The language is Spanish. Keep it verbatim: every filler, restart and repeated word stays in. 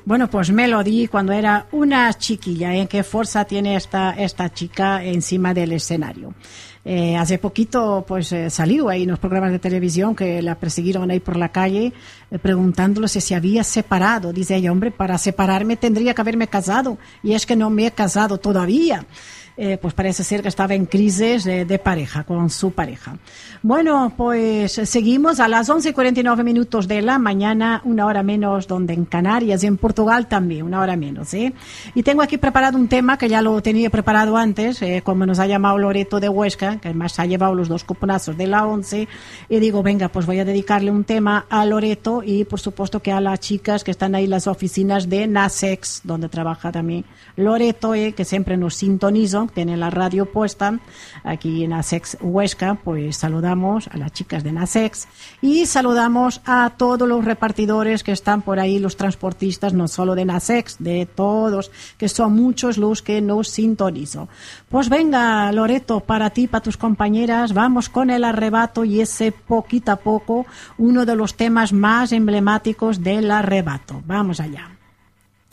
Bueno, pues Melody, cuando era una chiquilla, ¿eh? ¿Qué fuerza tiene esta, esta chica encima del escenario? Eh, hace poquito, pues, eh, salió ahí en los programas de televisión que la persiguieron ahí por la calle, eh, preguntándole si se había separado. Dice ella, hombre, para separarme tendría que haberme casado, y es que no me he casado todavía. Eh, pues parece ser que estaba en crisis de, de pareja, con su pareja. Bueno, pues seguimos a las once y cuarenta y nueve minutos de la mañana, una hora menos donde en Canarias y en Portugal también, una hora menos, ¿eh? Y tengo aquí preparado un tema que ya lo tenía preparado antes, eh, como nos ha llamado Loreto de Huesca, que además ha llevado los dos cuponazos de la once, y digo, venga, pues voy a dedicarle un tema a Loreto y por supuesto que a las chicas que están ahí en las oficinas de Nasex, donde trabaja también Loreto, eh, que siempre nos sintonizan, tiene la radio puesta aquí en Nasex Huesca. Pues saludamos a las chicas de Nasex y saludamos a todos los repartidores que están por ahí, los transportistas, no solo de Nasex, de todos, que son muchos los que nos sintonizan. Pues venga, Loreto, para ti, para tus compañeras, vamos con el arrebato y ese poquito a poco, uno de los temas más emblemáticos del arrebato. Vamos allá.